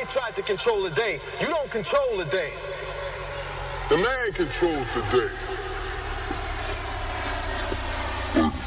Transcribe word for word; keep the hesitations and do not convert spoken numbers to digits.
tried to control the day. You don't control the day. The man controls the day.